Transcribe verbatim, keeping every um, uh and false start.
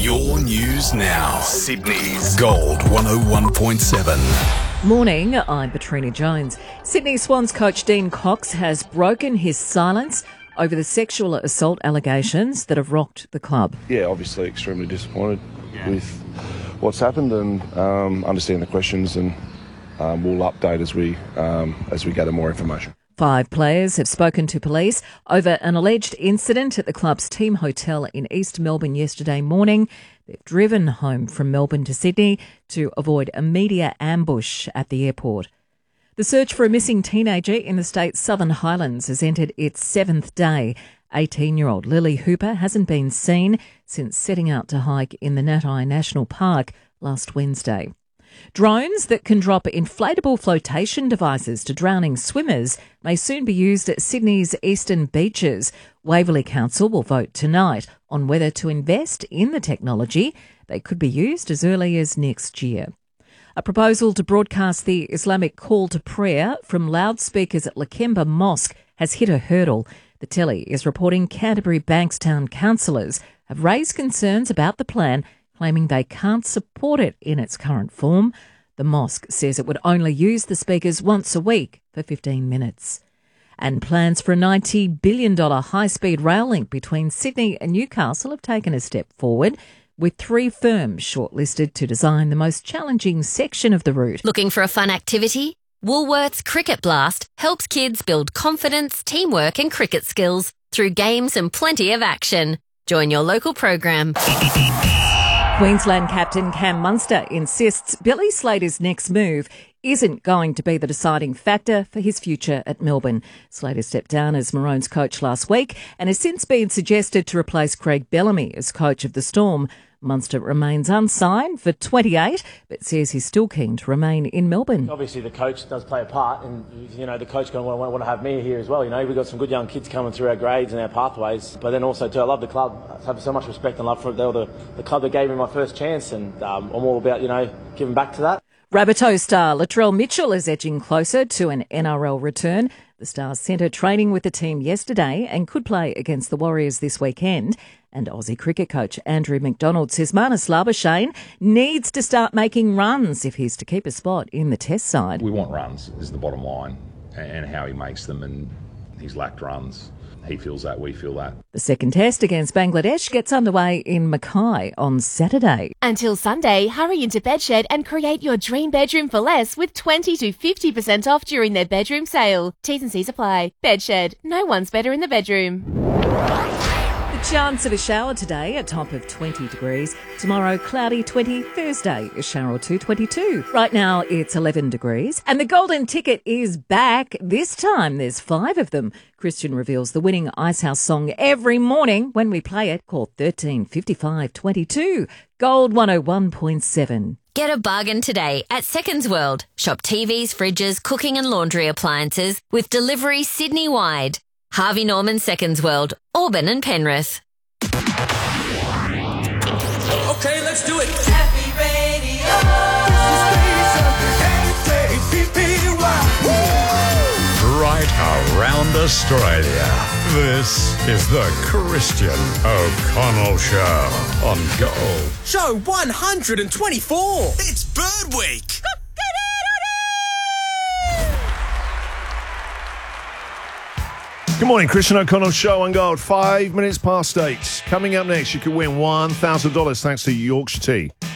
Your news now. Sydney's Gold one oh one point seven. Morning, I'm Petrina Jones. Sydney Swans coach Dean Cox has broken his silence over the sexual assault allegations that have rocked the club. Yeah, obviously extremely disappointed with what's happened, and um, understand the questions, and um, we'll update as we um, as we gather more information. Five players have spoken to police over an alleged incident at the club's team hotel in East Melbourne yesterday morning. They've driven home from Melbourne to Sydney to avoid a media ambush at the airport. The search for a missing teenager in the state's Southern Highlands has entered its seventh day. eighteen-year-old Lily Hooper hasn't been seen since setting out to hike in the Natai National Park last Wednesday. Drones that can drop inflatable flotation devices to drowning swimmers may soon be used at Sydney's eastern beaches. Waverley Council will vote tonight on whether to invest in the technology. They could be used as early as next year. A proposal to broadcast the Islamic call to prayer from loudspeakers at Lakemba Mosque has hit a hurdle. The Telly is reporting Canterbury Bankstown councillors have raised concerns about the plan, claiming they can't support it in its current form. The mosque says it would only use the speakers once a week for fifteen minutes. And plans for a ninety billion dollars high-speed rail link between Sydney and Newcastle have taken a step forward, with three firms shortlisted to design the most challenging section of the route. Looking for a fun activity? Woolworths Cricket Blast helps kids build confidence, teamwork and cricket skills through games and plenty of action. Join your local program. Queensland captain Cam Munster insists Billy Slater's next move isn't going to be the deciding factor for his future at Melbourne. Slater stepped down as Maroons coach last week and has since been suggested to replace Craig Bellamy as coach of the Storm. Munster remains unsigned for twenty-eight, but says he's still keen to remain in Melbourne. Obviously, the coach does play a part, and you know the coach going to want, want to have me here as well. You know, we've got some good young kids coming through our grades and our pathways, but then also too, I love the club. I have so much respect and love for the, the club that gave me my first chance, and um, I'm all about you know giving back to that. Rabbitoh star Latrell Mitchell is edging closer to an N R L return. The Stars centre training with the team yesterday and could play against the Warriors this weekend. And Aussie cricket coach Andrew McDonald says Marnus Labuschagne needs to start making runs if he's to keep a spot in the Test side. We want runs is the bottom line, and how he makes them, and he's lacked runs. He feels that, we feel that. The second test against Bangladesh gets underway in Mackay on Saturday. Until Sunday, hurry into Bedshed and create your dream bedroom for less with twenty to fifty percent off during their bedroom sale. T's and C's apply. Bedshed. No one's better in the bedroom. The chance of a shower today, a top of twenty degrees. Tomorrow, cloudy twenty. Thursday, a shower or two, twenty-two. Right now, it's eleven degrees. And the golden ticket is back. This time, there's five of them. Christian reveals the winning Icehouse song every morning when we play it. Call thirteen fifty-five twenty-two. Gold one oh one point seven. Get a bargain today at Seconds World. Shop T Vs, fridges, cooking and laundry appliances with delivery Sydney-wide. Harvey Norman Seconds World, Auburn and Penrith. Okay, let's do it. Happy Radio. Right around Australia. This is the Christian O'Connell Show on Gold. Show one hundred twenty-four. It's Bird Week. Good morning, Christian O'Connell Show on Gold. Five minutes past eight. Coming up next, you could win one thousand dollars thanks to Yorkshire Tea.